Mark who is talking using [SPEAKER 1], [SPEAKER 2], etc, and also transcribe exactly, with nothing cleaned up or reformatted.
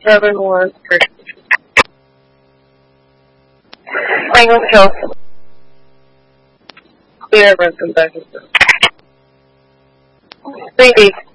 [SPEAKER 1] seven one three. Tango Chelsea. Clear Renton Back. C D.